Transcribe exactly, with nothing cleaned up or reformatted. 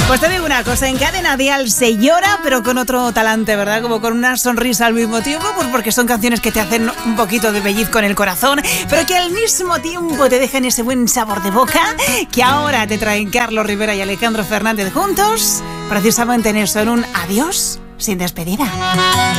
Pues te digo una cosa, en Cadena Dial se llora, pero con otro talante, ¿verdad? Como con una sonrisa al mismo tiempo, pues porque son canciones que te hacen un poquito de pellizco en el corazón, pero que al mismo tiempo te dejan ese buen sabor de boca, que ahora te traen Carlos Rivera y Alejandro Fernández juntos, precisamente en eso, en un adiós sin despedida.